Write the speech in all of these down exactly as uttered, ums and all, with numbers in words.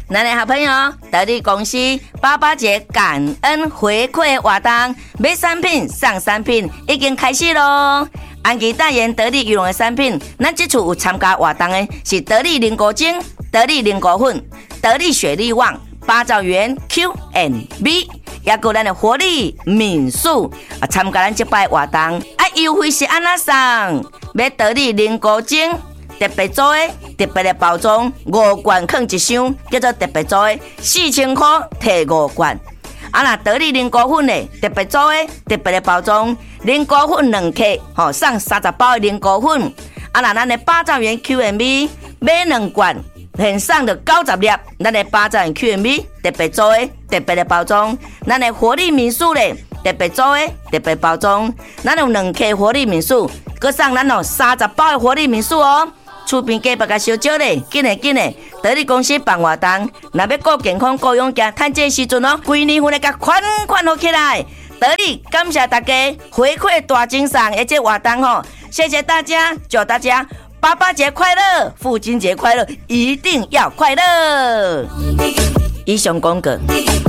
咱的好朋友得力公司八八节感恩回馈活动，买产品送产品已经开始咯。安琪代言得力羽绒的产品，咱这次有参加活动的是得力菱果精、得力菱果粉、得力雪力旺、八兆元 Q and B， 也有咱的活力民宿啊，参加咱这摆活动啊，优惠是安那送，买得力菱果精。特别做的特别的包装，五罐放一箱，叫做特别做的，四千块摕五罐。啊，那得力菱果粉的特别做的特别的包装，菱果粉两克，吼送三十包的菱果粉。啊，那咱的八兆元 Q and B 买两罐，现送着九十粒，咱的八兆元 Q and B 特别做的特别的包装，咱的活力民宿咧特别做的特别包装，咱有两克活力民宿，佮送咱哦三十包的活力民宿哦。厝边隔壁甲烧酒咧，紧诶紧诶！得力公司办活动，若要顾健康、顾勇健，趁这时阵哦，规年份来甲款款好起来。得力感谢大家回馈大精神的这活动吼，谢谢大家，祝大家爸爸节快乐，父亲节快乐，一定要快乐。以上广告。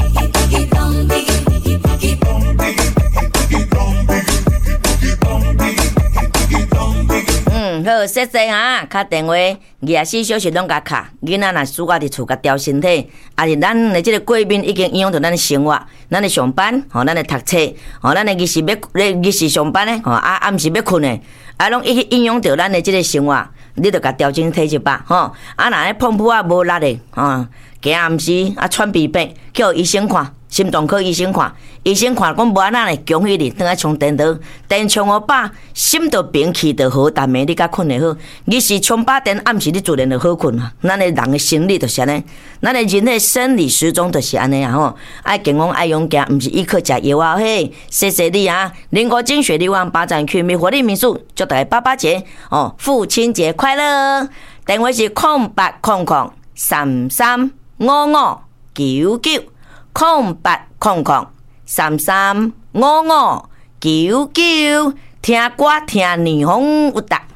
嗯，好，谢谢哈，打电话廿四小时拢甲卡，囡仔若暑假伫厝甲调身体，啊是咱的这个过敏已经影响到咱的生活，咱的上班，吼，咱的读册，吼，咱的日时要日时上班咧，吼，啊暗时要困咧，啊拢一影响到咱的这个生活，你着甲调整体质吧，吼，啊若咧碰破啊无力的，吼，今暗时啊喘鼻鼻，叫医生看。心脏科医生看，医生看讲无安那咧，恭喜你，等下充电刀，电充好饱，心就平气就好，但暝你甲困会好。日时充饱电，暗时你自然就好困啊。咱的人的心理就是安尼，咱的人的生理时钟就是安尼啊吼。爱健康爱勇健，毋是依靠食药啊嘿。谢谢你啊，林国金雪力旺八站区民活力民宿，祝大家爸爸节哦，父亲节快乐！电话是空八空空三三五五九九。空八空空三三五五九九，听歌听霓虹有达。